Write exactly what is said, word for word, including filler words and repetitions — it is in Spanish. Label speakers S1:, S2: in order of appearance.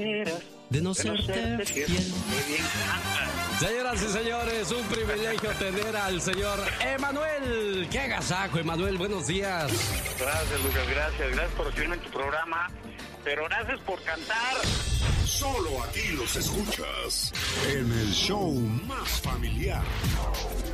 S1: de no serte fiel.
S2: Muy bien, canta.
S1: Señoras y señores, un privilegio tener al señor Emanuel. ¡Qué agasajo, Emanuel! Buenos días.
S2: Gracias, Lucas, gracias. Gracias por recibirme en tu programa. Pero gracias por cantar.
S3: Solo aquí los escuchas en el show más familiar.